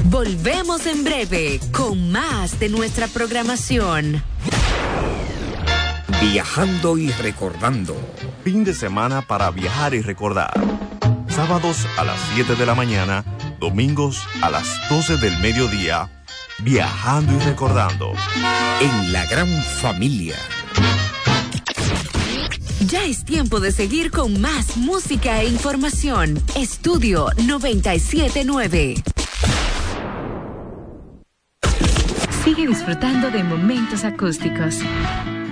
Volvemos en breve con más de nuestra programación. Viajando y recordando. Fin de semana para viajar y recordar. Sábados a las 7 de la mañana, domingos a las 12 del mediodía. Viajando y recordando. En la gran familia. Ya es tiempo de seguir con más música e información. Estudio 97.9. Sigue disfrutando de momentos acústicos.